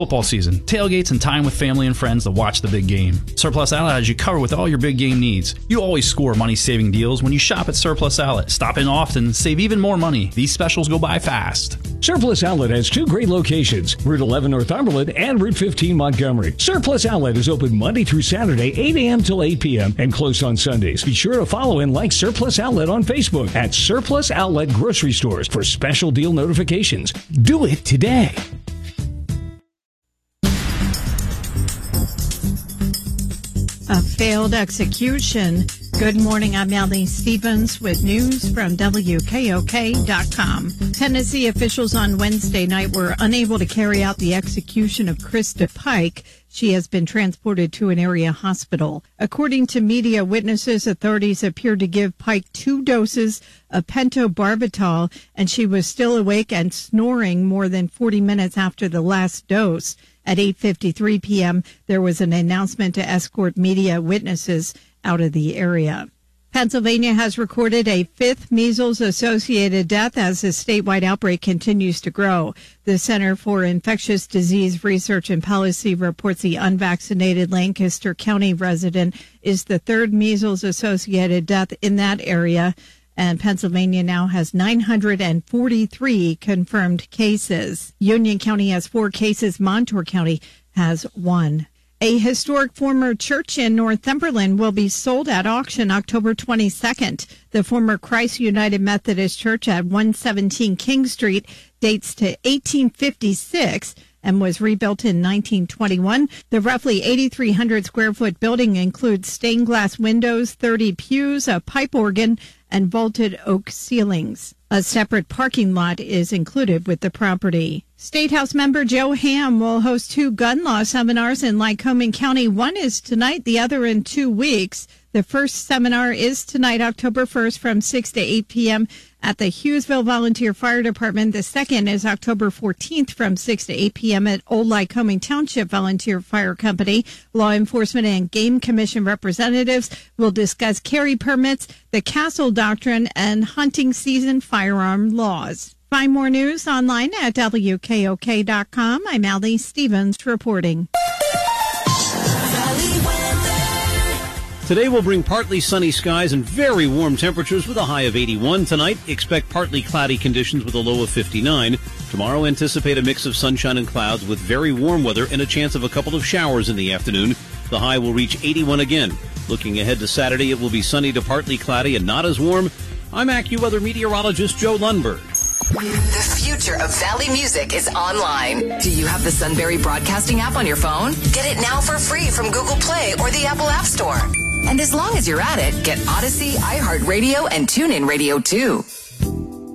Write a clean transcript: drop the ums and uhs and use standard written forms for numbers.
Football season, tailgates, and time with family and friends to watch the big game. Surplus Outlet has you covered with all your big game needs. You always score money-saving deals when you shop at Surplus Outlet. Stop in often and save even more money. These specials go by fast. Surplus Outlet has 2 great locations, Route 11 Northumberland and Route 15 Montgomery. Surplus Outlet is open Monday through Saturday, 8 a.m. till 8 p.m. and closed on Sundays. Be sure to follow and like Surplus Outlet on Facebook at Surplus Outlet Grocery Stores for special deal notifications. Do it today. A failed execution. Good morning, I'm Allie Stevens with news from WKOK.com. Tennessee officials on Wednesday night were unable to carry out the execution of Krista Pike. She has been transported to an area hospital. According to media witnesses, authorities appeared to give Pike 2 doses of pentobarbital, and she was still awake and snoring more than 40 minutes after the last dose. At 8:53 p.m., there was an announcement to escort media witnesses out of the area. Pennsylvania has recorded a 5th measles-associated death as the statewide outbreak continues to grow. The Center for Infectious Disease Research and Policy reports the unvaccinated Lancaster County resident is the 3rd measles-associated death in that area, and Pennsylvania now has 943 confirmed cases. Union County has 4 cases. Montour County has 1. A historic former church in Northumberland will be sold at auction October 22nd. The former Christ United Methodist Church at 117 King Street dates to 1856 and was rebuilt in 1921. The roughly 8,300 square foot building includes stained glass windows, 30 pews, a pipe organ, and vaulted oak ceilings. A separate parking lot is included with the property. State House member Joe Ham will host 2 gun law seminars in Lycoming County. One is tonight, the other in 2 weeks. The first seminar is tonight, October 1st, from 6 to 8 p.m. at the Hughesville Volunteer Fire Department. The second is October 14th from 6 to 8 p.m. at Old Lycoming Township Volunteer Fire Company. Law enforcement and Game Commission representatives will discuss carry permits, the Castle Doctrine, and hunting season firearm laws. Find more news online at WKOK.com. I'm Allie Stevens reporting. Today will bring partly sunny skies and very warm temperatures with a high of 81. Tonight, expect partly cloudy conditions with a low of 59. Tomorrow, anticipate a mix of sunshine and clouds with very warm weather and a chance of a couple of showers in the afternoon. The high will reach 81 again. Looking ahead to Saturday, it will be sunny to partly cloudy and not as warm. I'm AccuWeather meteorologist Joe Lundberg. The future of Valley music is online. Do you have the Sunbury Broadcasting app on your phone? Get it now for free from Google Play or the Apple App Store. And as long as you're at it, get Odyssey, iHeartRadio, and TuneIn Radio too.